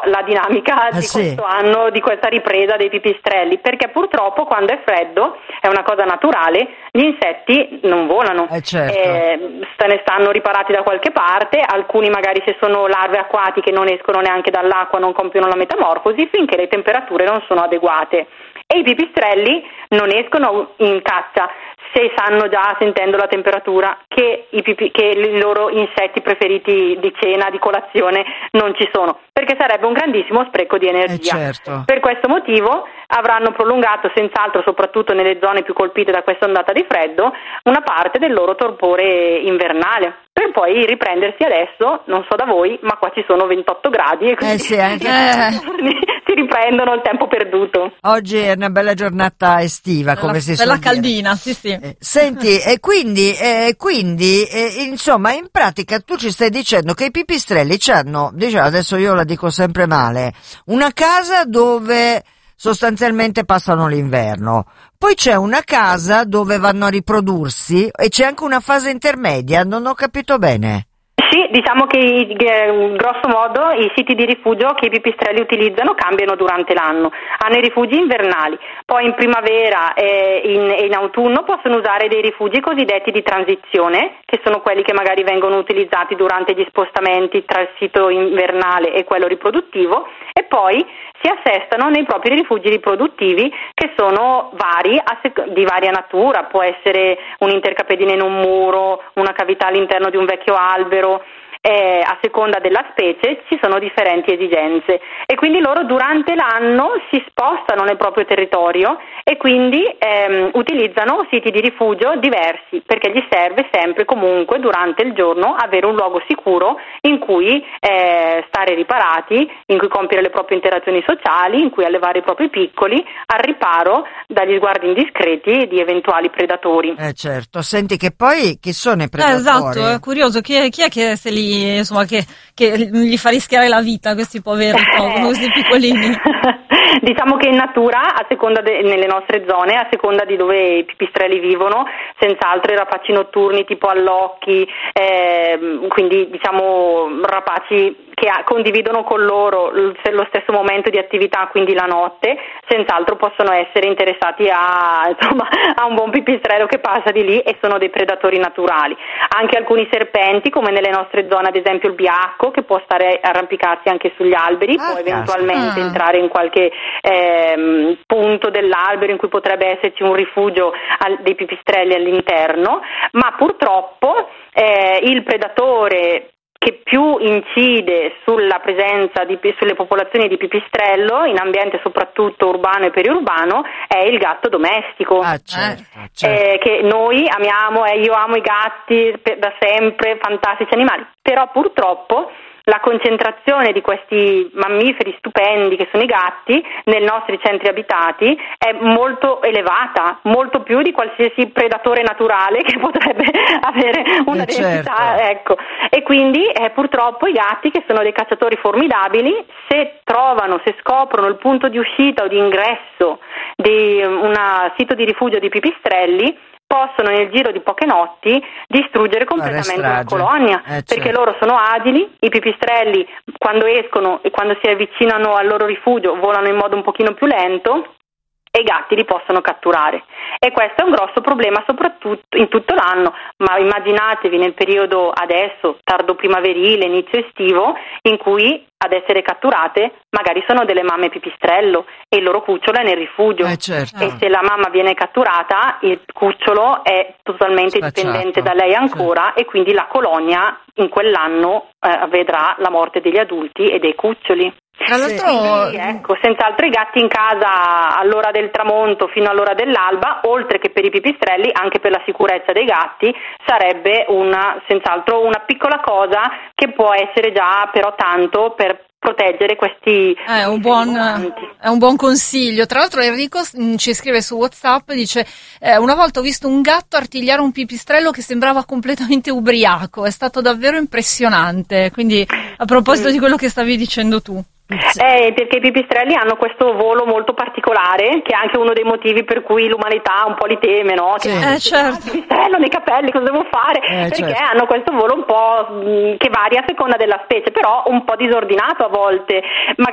la dinamica di questo anno, di questa ripresa dei pipistrelli, perché purtroppo quando è freddo, è una cosa naturale, gli insetti non volano, se ne stanno riparati da qualche parte, alcuni magari se sono larve acquatiche non escono neanche dall'acqua, non compiono la metamorfosi finché le temperature non sono adeguate. E i pipistrelli non escono in caccia se sanno già, sentendo la temperatura, che i loro insetti preferiti di cena, di colazione, non ci sono, perché sarebbe un grandissimo spreco di energia. Per questo motivo avranno prolungato senz'altro, soprattutto nelle zone più colpite da questa ondata di freddo, una parte del loro torpore invernale, per poi riprendersi adesso, non so da voi, ma qua ci sono 28 gradi e quindi si riprendono il tempo perduto. Oggi è una bella giornata estiva, come si suol dire. Bella caldina, sì. Senti, e quindi, insomma, in pratica tu ci stai dicendo che i pipistrelli c'hanno, diciamo, adesso io la dico sempre male, una casa dove sostanzialmente passano l'inverno, poi c'è una casa dove vanno a riprodursi e c'è anche una fase intermedia, non ho capito bene. Sì, diciamo che grosso modo i siti di rifugio che i pipistrelli utilizzano cambiano durante l'anno. Hanno i rifugi invernali, poi in primavera e in autunno possono usare dei rifugi cosiddetti di transizione, che sono quelli che magari vengono utilizzati durante gli spostamenti tra il sito invernale e quello riproduttivo, e poi si assestano nei propri rifugi riproduttivi, che sono vari, di varia natura. Può essere un'intercapedine in un muro, una cavità all'interno di un vecchio albero, a seconda della specie ci sono differenti esigenze, e quindi loro durante l'anno si spostano nel proprio territorio e quindi utilizzano siti di rifugio diversi, perché gli serve sempre comunque durante il giorno avere un luogo sicuro in cui stare riparati, in cui compiere le proprie interazioni sociali, in cui allevare i propri piccoli al riparo dagli sguardi indiscreti di eventuali predatori. Certo, senti che poi chi sono i predatori? Esatto, è curioso, chi è che se li, insomma, che gli fa rischiare la vita questi poveri, questi piccolini? Diciamo che in natura, a seconda nelle nostre zone, a seconda di dove i pipistrelli vivono, senz'altro i rapaci notturni tipo allocchi, quindi diciamo rapaci che condividono con loro lo stesso momento di attività, quindi la notte, senz'altro possono essere interessati a un buon pipistrello che passa di lì, e sono dei predatori naturali. Anche alcuni serpenti, come nelle nostre zone, ad esempio il biacco, che può arrampicarsi anche sugli alberi, può eventualmente entrare in qualche punto dell'albero in cui potrebbe esserci un rifugio dei pipistrelli all'interno, ma purtroppo il predatore che più incide sulla presenza sulle popolazioni di pipistrello in ambiente soprattutto urbano e periurbano è il gatto domestico. Certo. Che noi amiamo, io amo i gatti da sempre, fantastici animali, però purtroppo la concentrazione di questi mammiferi stupendi che sono i gatti nei nostri centri abitati è molto elevata, molto più di qualsiasi predatore naturale che potrebbe avere una densità, ecco. E quindi purtroppo i gatti, che sono dei cacciatori formidabili, se scoprono il punto di uscita o di ingresso di un sito di rifugio di pipistrelli, possono nel giro di poche notti distruggere completamente la colonia, perché loro sono agili, i pipistrelli quando escono e quando si avvicinano al loro rifugio volano in modo un pochino più lento, e i gatti li possono catturare. E questo è un grosso problema soprattutto in tutto l'anno, ma immaginatevi nel periodo adesso, tardo primaverile, inizio estivo, in cui ad essere catturate magari sono delle mamme pipistrello e il loro cucciolo è nel rifugio. E se la mamma viene catturata, il cucciolo è totalmente dipendente da lei ancora, e quindi la colonia in quell'anno vedrà la morte degli adulti e dei cuccioli. Tra l'altro, ecco, senz'altro i gatti in casa all'ora del tramonto fino all'ora dell'alba, oltre che per i pipistrelli, anche per la sicurezza dei gatti, sarebbe senz'altro una piccola cosa che può essere già però tanto per proteggere questi è un buon consiglio. Tra l'altro Enrico ci scrive su WhatsApp, dice una volta ho visto un gatto artigliare un pipistrello che sembrava completamente ubriaco, è stato davvero impressionante. Quindi a proposito di quello che stavi dicendo tu, perché i pipistrelli hanno questo volo molto particolare, che è anche uno dei motivi per cui l'umanità un po' li teme, no? Certo. Pipistrello nei capelli, cosa devo fare? Perché hanno questo volo un po' che varia a seconda della specie, però un po' disordinato a volte.